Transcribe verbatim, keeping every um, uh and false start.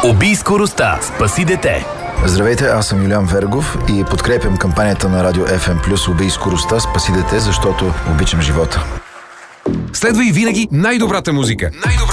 Убий скоростта, спаси дете. Здравейте, аз съм Юлиан Вергов и подкрепям кампанията на Радио Еф Ем Плюс Убий скоростта, спаси дете, защото обичам живота. Следвай винаги най-добрата музика. Най-добрата